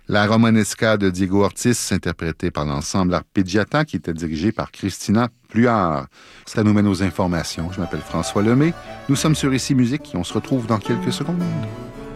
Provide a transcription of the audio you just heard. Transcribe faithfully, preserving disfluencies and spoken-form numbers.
La Romanesca de Diego Ortiz, interprétée par l'ensemble Arpeggiata, qui était dirigé par Christina Pluart. Ça nous mène aux informations. Je m'appelle François Lemay. Nous sommes sur Ici Musique et on se retrouve dans quelques secondes.